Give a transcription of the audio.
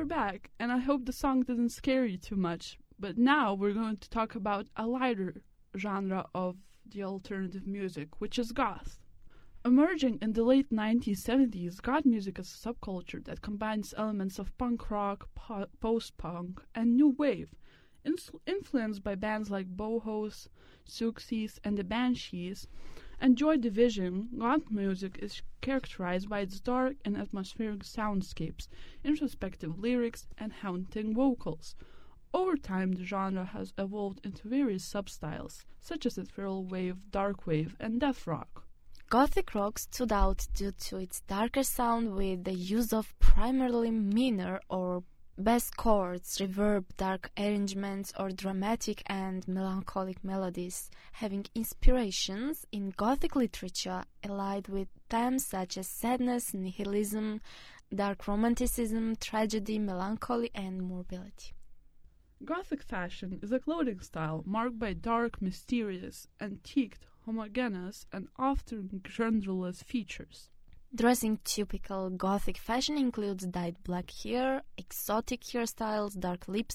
we're back, and I hope the song didn't scare you too much. But now we're going to talk about a lighter genre of the alternative music, which is goth. Emerging in the late 1970s, goth music is a subculture that combines elements of punk rock, post-punk, and new wave. Influenced by bands like Bauhaus, Pixies, and the Banshees, and Joy Division, goth music is characterized by its dark and atmospheric soundscapes, introspective lyrics, and haunting vocals. Over time, the genre has evolved into various substyles, such as ethereal wave, dark wave, and death rock. Gothic rock stood out due to its darker sound with the use of primarily minor or bass chords, reverb, dark arrangements, or dramatic and melancholic melodies, having inspirations in Gothic literature allied with themes such as sadness, nihilism, dark romanticism, tragedy, melancholy, and morbidity. Gothic fashion is a clothing style marked by dark, mysterious, antiqued, homogeneous, and often genderless features. Dressing typical Gothic fashion includes dyed black hair, exotic hairstyles, dark lipstick,